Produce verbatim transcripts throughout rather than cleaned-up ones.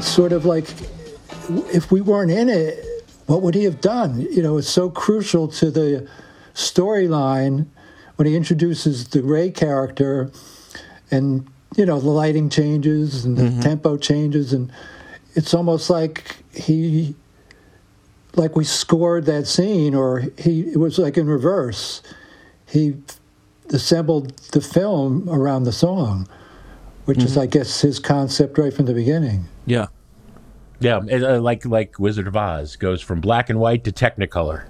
it's sort of like, if we weren't in it, what would he have done? You know, it's so crucial to the storyline when he introduces the Ray character, and, you know, the lighting changes and the mm-hmm. tempo changes, and it's almost like he, like we scored that scene, or he, it was like in reverse. He assembled the film around the song, which mm-hmm. is, I guess, his concept right from the beginning. Yeah. Yeah, uh, like like Wizard of Oz goes from black and white to Technicolor.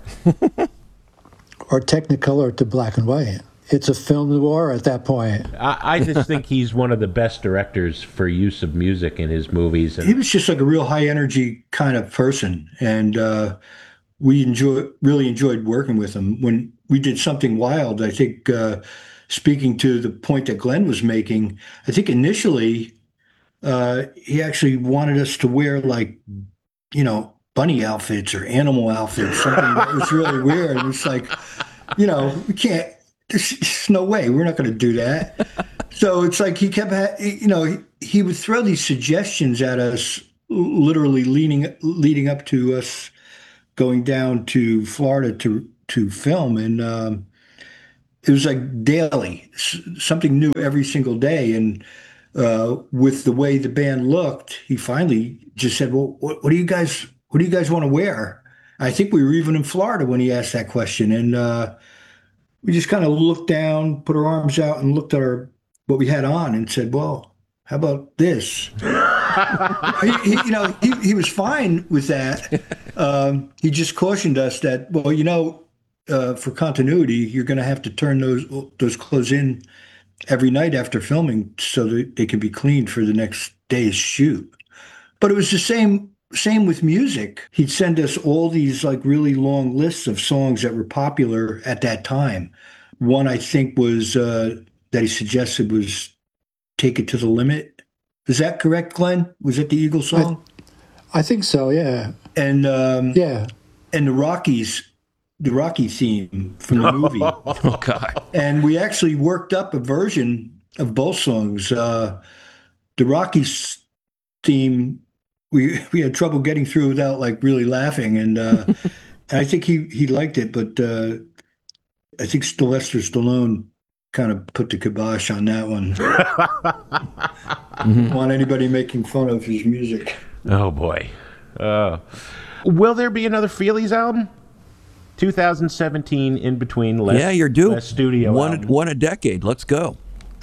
Or Technicolor to black and white. It's a film noir at that point. I, I just think he's one of the best directors for use of music in his movies. And he was just like a real high energy kind of person, and uh, we enjoy really enjoyed working with him. When we did Something Wild, I think, uh, speaking to the point that Glenn was making, I think initially uh, he actually wanted us to wear, like, you know, bunny outfits or animal outfits, something that was really weird. It was like, you know, we can't, there's, there's no way, we're not going to do that. So it's like he kept, ha- you know, he, he would throw these suggestions at us, literally leading, leading up to us going down to Florida to, to film. And um, it was like daily, something new every single day. And uh, with the way the band looked, he finally just said, well, what, what do you guys, what do you guys want to wear? I think we were even in Florida when he asked that question. And uh, we just kind of looked down, put our arms out, and looked at our what we had on and said, well, how about this? he, he, you know, he, he was fine with that. Um, he just cautioned us that, well, you know, uh, for continuity, you're going to have to turn those those clothes in every night after filming so that they can be cleaned for the next day's shoot. But it was the same same with music. He'd send us all these like really long lists of songs that were popular at that time. One, I think, was uh, that he suggested was Take It to the Limit. Is that correct, Glenn? Was it the Eagles song? I, I think so, yeah. And um, yeah, and the Rockies, the Rocky theme from the movie. Oh, God. And we actually worked up a version of both songs. Uh, the Rockies theme, we we had trouble getting through without like really laughing, and uh, I think he he liked it, but uh, I think Sylvester Stallone kind of put the kibosh on that one. mm-hmm. Don't want anybody making fun of his music. Oh boy. Uh, will there be another Feelies album? twenty seventeen, in between. Less, yeah, you're due. Less studio one, album. one a decade. Let's go.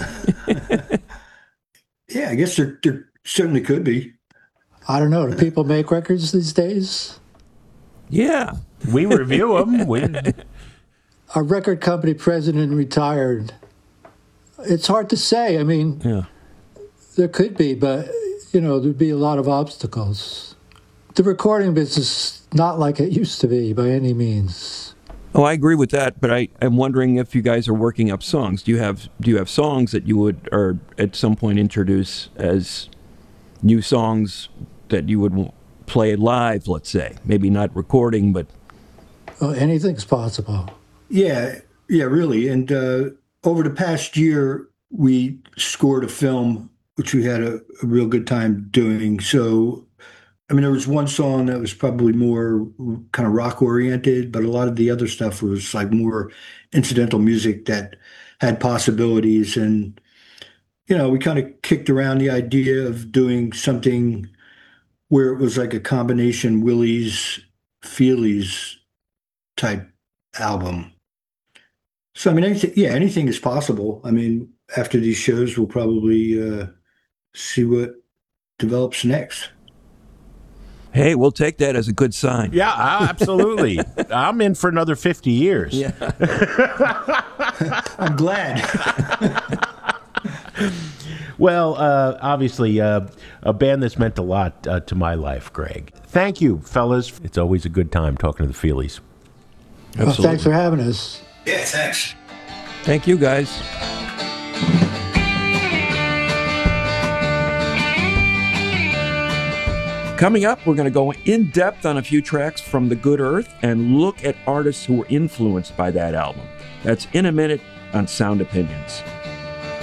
Yeah, I guess there, there certainly could be. I don't know. Do people make records these days? Yeah. We review them. We... Our record company president retired. It's hard to say. I mean, yeah. there could be, but, you know, there'd be a lot of obstacles. The recording business is not like it used to be by any means. Oh, I agree with that, but I, I'm wondering if you guys are working up songs. Do you have do you have songs that you would, or at some point, introduce as new songs that you would play live, let's say? Maybe not recording, but... Well, anything's possible. Yeah, yeah, really. And uh, over the past year, we scored a film, which we had a, a real good time doing. So, I mean, there was one song that was probably more kind of rock-oriented, but a lot of the other stuff was like more incidental music that had possibilities. And, you know, we kind of kicked around the idea of doing something where it was like a combination Willie's, Feelies type album. So, I mean, anything, yeah, anything is possible. I mean, after these shows, we'll probably uh, see what develops next. Hey, we'll take that as a good sign. Yeah, absolutely. I'm in for another fifty years. Yeah. I'm glad. Well, uh, obviously, uh, a band that's meant a lot uh, to my life, Greg. Thank you, fellas. It's always a good time talking to the Feelies. Well, thanks for having us. Yeah, thanks. Thank you, guys. Coming up, we're going to go in depth on a few tracks from The Good Earth and look at artists who were influenced by that album. That's in a minute on Sound Opinions.